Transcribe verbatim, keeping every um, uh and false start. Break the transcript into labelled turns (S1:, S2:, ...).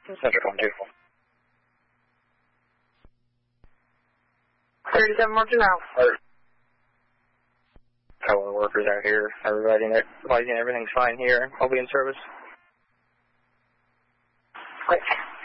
S1: Center one two.
S2: thirty-seven more two now.
S1: Telling the workers out here, everybody, everything's fine here. I'll be in service.
S2: Quick.